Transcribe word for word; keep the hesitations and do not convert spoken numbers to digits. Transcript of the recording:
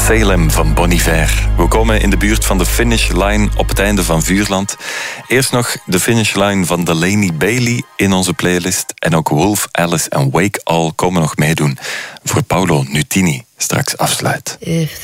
Salem van Bon Iver. We komen in de buurt van de finish line op het einde van Vuurland. Eerst nog de finish line van Delaney Bailey in onze playlist. En ook Wolf, Alice en Wake All komen nog meedoen voor Paolo Nutini straks afsluit. If